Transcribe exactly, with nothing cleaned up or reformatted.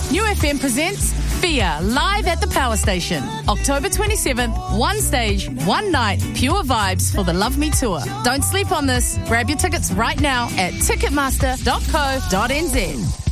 New F M presents Fia live at the Power Station. October twenty-seventh, one stage, one night, pure vibes for the Love Me Tour. Don't sleep on this. Grab your tickets right now at ticketmaster dot co dot n z.